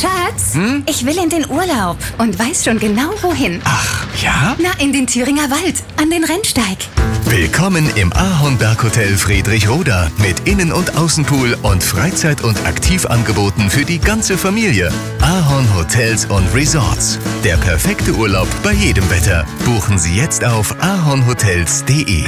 Schatz, ich will in den Urlaub und weiß schon genau wohin. Ach, ja? Na, in den Thüringer Wald, an den Rennsteig. Willkommen im Ahornberg-Hotel Friedrichroda mit Innen- und Außenpool und Freizeit- und Aktivangeboten für die ganze Familie. Ahorn Hotels und Resorts. Der perfekte Urlaub bei jedem Wetter. Buchen Sie jetzt auf ahornhotels.de.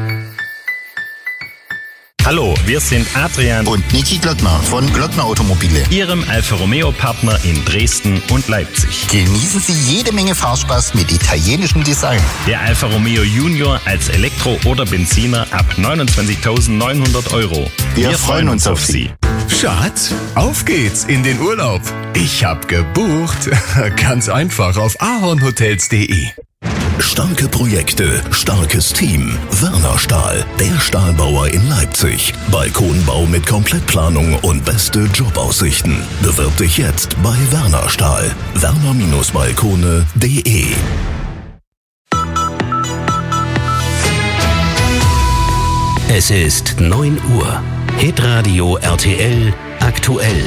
Hallo, wir sind Adrian und Niki Glockner von Glockner Automobile, Ihrem Alfa Romeo Partner in Dresden und Leipzig. Genießen Sie jede Menge Fahrspaß mit italienischem Design. Der Alfa Romeo Junior als Elektro- oder Benziner ab 29.900 €. Wir freuen uns auf Sie. Schatz, auf geht's in den Urlaub. Ich hab gebucht. Ganz einfach auf ahornhotels.de. Starke Projekte, starkes Team. Werner Stahl, der Stahlbauer in Leipzig. Balkonbau mit Komplettplanung und beste Jobaussichten. Bewirb dich jetzt bei Werner Stahl. werner-balkone.de. Es ist 9 Uhr. Hitradio RTL aktuell.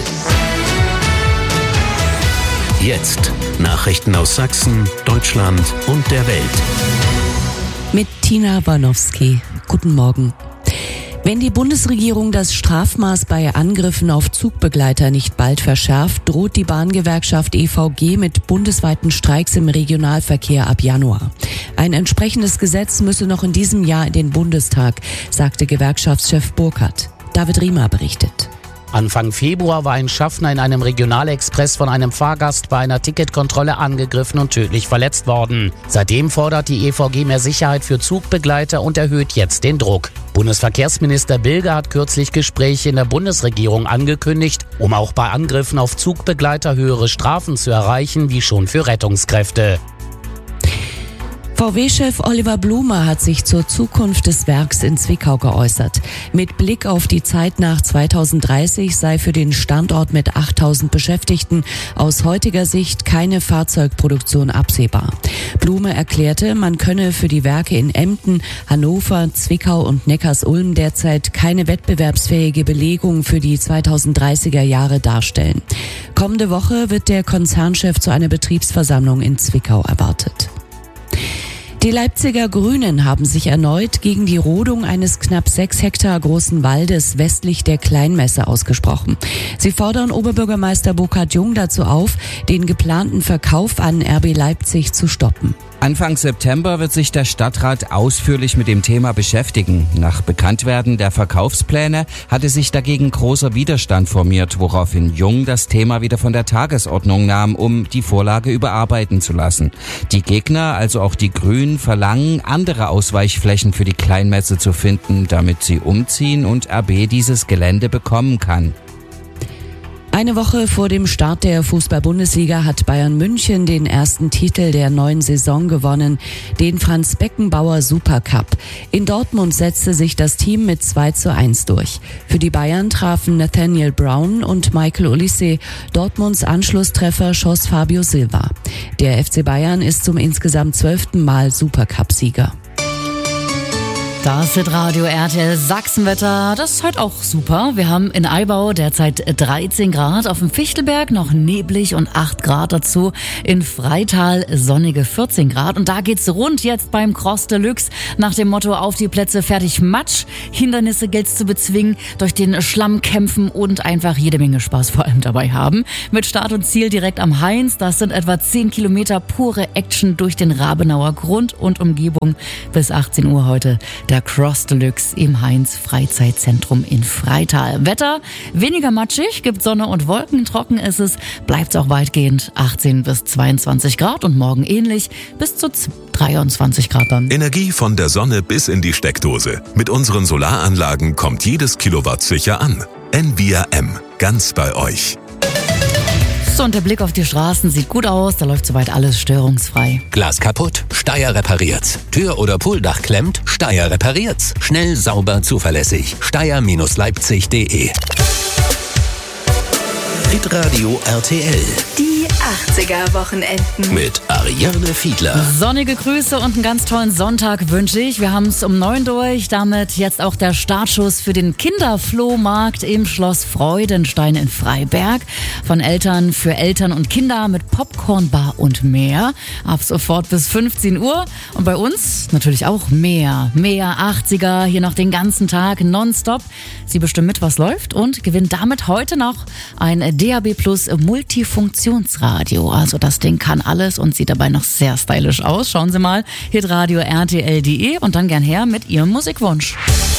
Jetzt Nachrichten aus Sachsen, Deutschland und der Welt. Mit Tina Warnowski. Guten Morgen. Wenn die Bundesregierung das Strafmaß bei Angriffen auf Zugbegleiter nicht bald verschärft, droht die Bahngewerkschaft EVG mit bundesweiten Streiks im Regionalverkehr ab Januar. Ein entsprechendes Gesetz müsse noch in diesem Jahr in den Bundestag, sagte Gewerkschaftschef Burkhardt. David Riemer berichtet. Anfang Februar war ein Schaffner in einem Regionalexpress von einem Fahrgast bei einer Ticketkontrolle angegriffen und tödlich verletzt worden. Seitdem fordert die EVG mehr Sicherheit für Zugbegleiter und erhöht jetzt den Druck. Bundesverkehrsminister Bilger hat kürzlich Gespräche in der Bundesregierung angekündigt, um auch bei Angriffen auf Zugbegleiter höhere Strafen zu erreichen, wie schon für Rettungskräfte. VW-Chef Oliver Blume hat sich zur Zukunft des Werks in Zwickau geäußert. Mit Blick auf die Zeit nach 2030 sei für den Standort mit 8.000 Beschäftigten aus heutiger Sicht keine Fahrzeugproduktion absehbar. Blume erklärte, man könne für die Werke in Emden, Hannover, Zwickau und Neckarsulm derzeit keine wettbewerbsfähige Belegung für die 2030er Jahre darstellen. Kommende Woche wird der Konzernchef zu einer Betriebsversammlung in Zwickau erwartet. Die Leipziger Grünen haben sich erneut gegen die Rodung eines knapp 6 Hektar großen Waldes westlich der Kleinmesse ausgesprochen. Sie fordern Oberbürgermeister Burkhard Jung dazu auf, den geplanten Verkauf an RB Leipzig zu stoppen. Anfang September wird sich der Stadtrat ausführlich mit dem Thema beschäftigen. Nach Bekanntwerden der Verkaufspläne hatte sich dagegen großer Widerstand formiert, woraufhin Jung das Thema wieder von der Tagesordnung nahm, um die Vorlage überarbeiten zu lassen. Die Gegner, also auch die Grünen, verlangen, andere Ausweichflächen für die Kleinmesse zu finden, damit sie umziehen und RB dieses Gelände bekommen kann. Eine Woche vor dem Start der Fußball-Bundesliga hat Bayern München den ersten Titel der neuen Saison gewonnen, den Franz-Beckenbauer Supercup. In Dortmund setzte sich das Team mit 2:1 durch. Für die Bayern trafen Nathaniel Brown und Michael Olise. Dortmunds Anschlusstreffer schoss Fabio Silva. Der FC Bayern ist zum insgesamt 12. Mal Supercup-Sieger. Das Hitradio RTL Sachsenwetter, das ist heute auch super. Wir haben in Eibau derzeit 13 Grad, auf dem Fichtelberg noch neblig und 8 Grad dazu. In Freital sonnige 14 Grad und da geht's rund jetzt beim Cross Deluxe nach dem Motto auf die Plätze fertig Matsch. Hindernisse gilt's zu bezwingen, durch den Schlamm kämpfen und einfach jede Menge Spaß vor allem dabei haben. Mit Start und Ziel direkt am Hainz, das sind etwa 10 Kilometer pure Action durch den Rabenauer Grund und Umgebung bis 18 Uhr heute. Der Cross Deluxe im Hainz Freizeitzentrum in Freital. Wetter weniger matschig, gibt Sonne und Wolken, trocken ist es, bleibt auch weitgehend 18 bis 22 Grad und morgen ähnlich bis zu 23 Grad dann. Energie von der Sonne bis in die Steckdose. Mit unseren Solaranlagen kommt jedes Kilowatt sicher an. Envia M, ganz bei euch. So, und der Blick auf die Straßen sieht gut aus, da läuft soweit alles störungsfrei. Glas kaputt? Steyr repariert's. Tür- oder Pooldach klemmt? Steyr repariert's. Schnell, sauber, zuverlässig. Steyr-Leipzig.de. Hitradio RTL. Die 80er Wochenenden. Mit Marianne Fiedler. Sonnige Grüße und einen ganz tollen Sonntag wünsche ich. Wir haben es um 9 durch. Damit jetzt auch der Startschuss für den Kinderflohmarkt im Schloss Freudenstein in Freiberg. Von Eltern für Eltern und Kinder mit Popcornbar und mehr. Ab sofort bis 15 Uhr. Und bei uns natürlich auch mehr 80er. Hier noch den ganzen Tag nonstop. Sie bestimmen mit, was läuft und gewinnen damit heute noch ein DAB Plus Multifunktionsradio. Also das Ding kann alles und sieht dabei noch sehr stylisch aus. Schauen Sie mal, hitradio RTL.de und dann gern her mit Ihrem Musikwunsch.